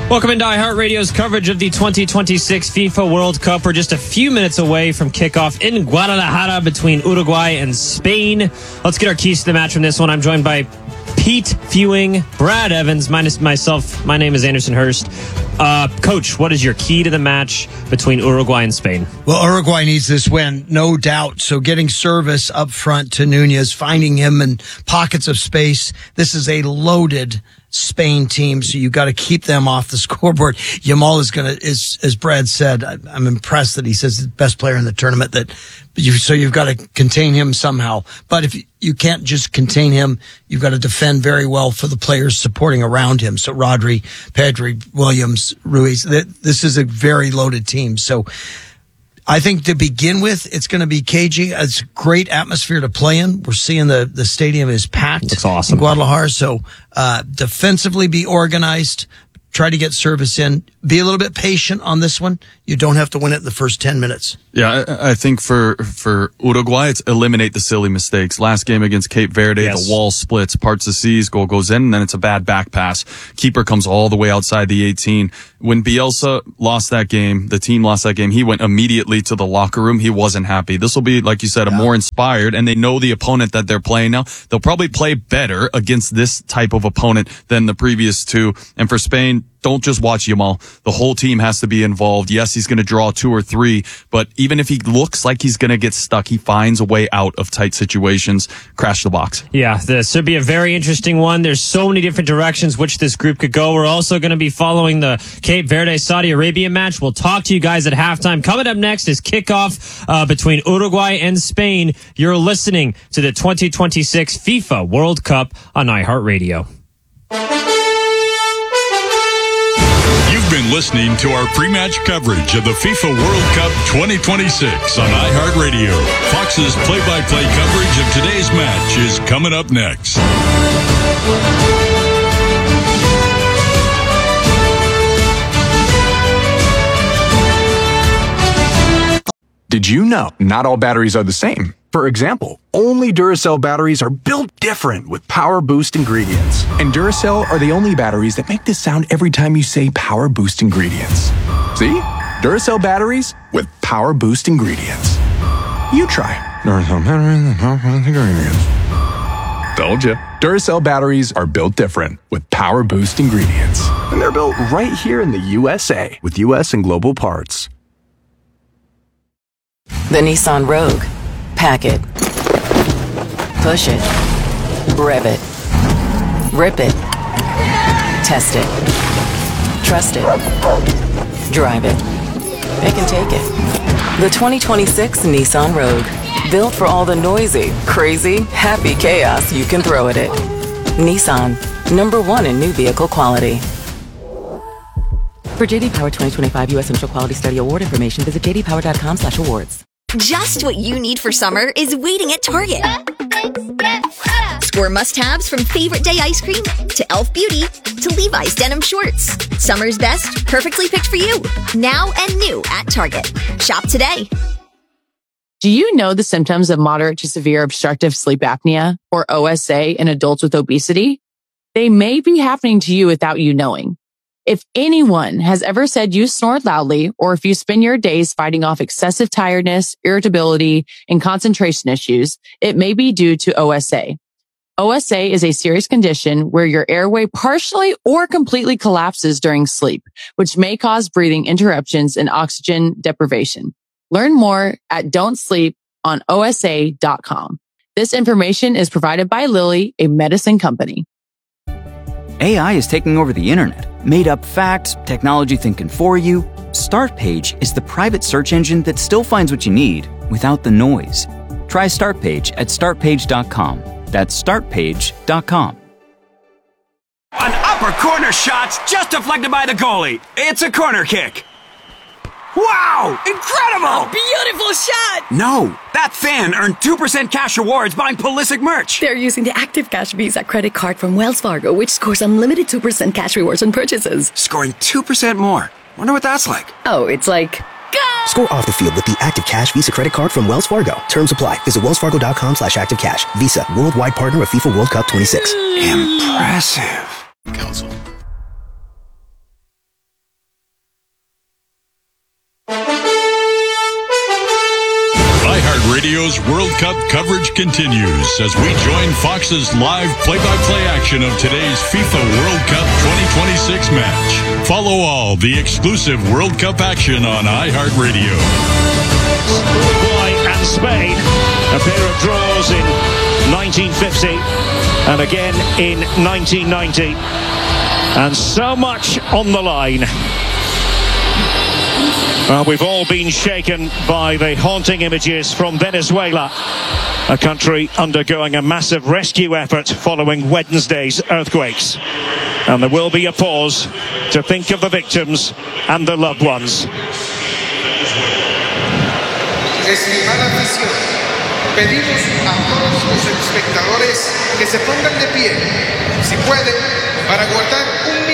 Welcome into iHeartRadio's coverage of the 2026 FIFA World Cup. We're just a few minutes away from kickoff in Guadalajara between Uruguay and Spain. Let's get our keys to the match from this one. I'm joined by Pete Fewing, Brad Evans, minus myself. My name is Anderson Hurst. Coach, what is your key to the match between Uruguay and Spain? Well, Uruguay needs this win, no doubt. So getting service up front to Nunez, finding him in pockets of space. This is a loaded Spain team, so you got to keep them off the scoreboard. Yamal is going to, as Brad said, I'm impressed that he says the best player in the tournament. So you've got to contain him somehow. But if you can't just contain him, you've got to defend very well for the players supporting around him. So Rodri, Pedri, Williams, Ruiz. This is a very loaded team. So I think to begin with, it's going to be cagey. It's a great atmosphere to play in. We're seeing the stadium is packed. Looks awesome. In Guadalajara. So defensively be organized. Try to get service in. Be a little bit patient on this one. You don't have to win it in the first 10 minutes. Yeah, I think for Uruguay, it's eliminate the silly mistakes. Last game against Cape Verde, yes. The wall splits, parts the seas, goal goes in, and then it's a bad back pass. Keeper comes all the way outside the 18. When Bielsa lost that game, the team lost that game, he went immediately to the locker room. He wasn't happy. This will be, like you said, a more inspired, and they know the opponent that they're playing now. They'll probably play better against this type of opponent than the previous two. And for Spain, don't just watch Yamal. The whole team has to be involved. Yes, he's going to draw 2 or 3, but even if he looks like he's going to get stuck, he finds a way out of tight situations. Crash the box. Yeah, this should be a very interesting one. There's so many different directions which this group could go. We're also going to be following the Cape Verde-Saudi Arabia match. We'll talk to you guys at halftime. Coming up next is kickoff between Uruguay and Spain. You're listening to the 2026 FIFA World Cup on iHeartRadio. You've been listening to our pre-match coverage of the FIFA World Cup 2026 on iHeartRadio. Fox's play-by-play coverage of today's match is coming up next. Did you know not all batteries are the same? For example, only Duracell batteries are built different with Power Boost ingredients. And Duracell are the only batteries that make this sound every time you say Power Boost ingredients. See? Duracell batteries with Power Boost ingredients. You try. Duracell batteries with Power Boost ingredients. Told you. Duracell batteries are built different with Power Boost ingredients. And they're built right here in the USA with US and global parts. The Nissan Rogue. Pack it. Push it. Rev it. Rip it. Test it. Trust it. Drive it. It can take it. The 2026 Nissan Rogue. Built for all the noisy, crazy, happy chaos you can throw at it. Nissan. #1 in new vehicle quality. For JD Power 2025 U.S. Central Quality Study Award information, visit jdpower.com/awards. Just what you need for summer is waiting at Target. Score must-haves from Favorite Day ice cream to Elf Beauty to Levi's denim shorts. Summer's best, perfectly picked for you. Now and new at Target. Shop today. Do you know the symptoms of moderate to severe obstructive sleep apnea, or OSA, in adults with obesity? They may be happening to you without you knowing. If anyone has ever said you snore loudly, or if you spend your days fighting off excessive tiredness, irritability, and concentration issues, it may be due to OSA. OSA is a serious condition where your airway partially or completely collapses during sleep, which may cause breathing interruptions and oxygen deprivation. Learn more at don'tsleeponosa.com. This information is provided by Lilly, a medicine company. AI is taking over the internet. Made up facts, technology thinking for you. Startpage is the private search engine that still finds what you need without the noise. Try Startpage at startpage.com. That's startpage.com. An upper corner shot's just deflected by the goalie. It's a corner kick. Wow! Incredible! A beautiful shot! No, that fan earned 2% cash rewards buying Pulisic merch. They're using the Active Cash Visa credit card from Wells Fargo, which scores unlimited 2% cash rewards on purchases. Scoring 2% more. Wonder what that's like. Oh, it's like... Go! Score off the field with the Active Cash Visa credit card from Wells Fargo. Terms apply. Visit wellsfargo.com/activecash. Visa, worldwide partner of FIFA World Cup 26. Impressive. Council. World Cup coverage continues as we join Fox's live play-by-play action of today's FIFA World Cup 2026 match. Follow all the exclusive World Cup action on iHeartRadio. Uruguay and Spain, a pair of draws in 1950 and again in 1990. And so much on the line. Well, we've all been shaken by the haunting images from Venezuela, a country undergoing a massive rescue effort following Wednesday's earthquakes. And there will be a pause to think of the victims and their loved ones. Estimada afición, pedimos a todos los espectadores que se pongan de pie, si pueden, para guardar un